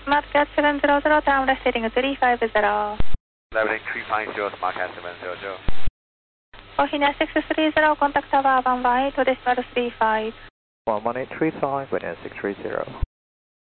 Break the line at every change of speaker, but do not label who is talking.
Smartcat 700, down receiving 350.
Leveling 350, Smartcat 700.
Ohina 630, contact tower 118 to decimal 35.
11835, Wind 630.